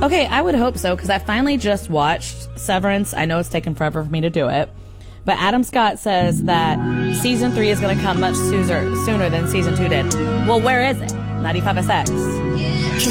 Okay, I would hope so, because I finally just watched Severance. I know it's taken forever for me to do it. But Adam Scott says that season 3 is going to come much sooner than season 2 did. Well, where is it? 95SX.